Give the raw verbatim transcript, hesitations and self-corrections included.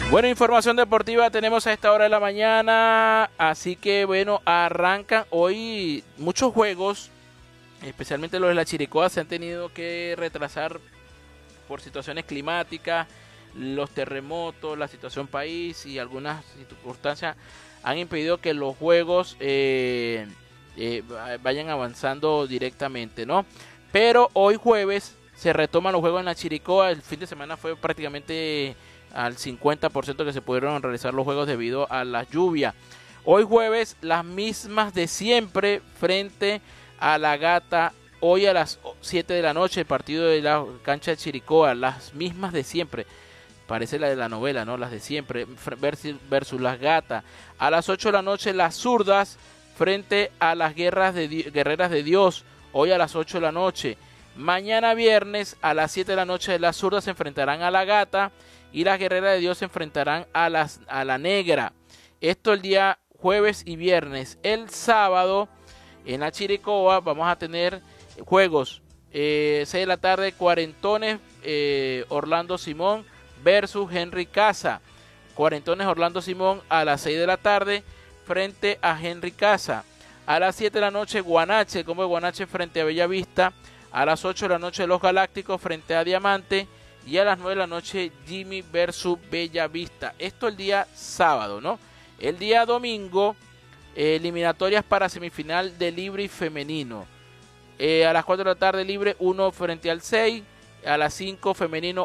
Bueno, información deportiva tenemos a esta hora de la mañana, así que bueno, arrancan hoy muchos juegos, especialmente los de la Chiricoa, se han tenido que retrasar por situaciones climáticas, los terremotos, la situación país y algunas circunstancias han impedido que los juegos eh, eh, vayan avanzando directamente, ¿no? Pero hoy jueves se retoman los juegos en la Chiricoa, el fin de semana fue prácticamente al cincuenta por ciento que se pudieron realizar los juegos debido a la lluvia. Hoy jueves las mismas de siempre frente a la Gata. Hoy a las siete de la noche el partido de la cancha de Chiricoa, las mismas de siempre. Parece la de la novela, ¿no? Las de siempre versus, versus las Gatas. A las ocho de la noche las Zurdas frente a las guerras de, Guerreras de Dios. Hoy a las ocho de la noche. Mañana viernes a las siete de la noche las Zurdas se enfrentarán a la Gata y las Guerreras de Dios se enfrentarán a, las, a la Negra. Esto el día jueves y viernes. El sábado en la Chiricoa vamos a tener juegos. Eh, seis de la tarde, Cuarentones, eh, Orlando Simón versus Henry Casa. Cuarentones Orlando Simón a las seis de la tarde frente a Henry Casa. A las siete de la noche, Guanache, como de Guanache frente a Bellavista. A las ocho de la noche, Los Galácticos frente a Diamante. Y a las nueve de la noche, Jimmy versus Bellavista. Esto el día sábado, ¿no? El día domingo, eh, eliminatorias para semifinal de libre y femenino. Eh, a las cuatro de la tarde, libre, uno frente al seis. A las cinco, femenino,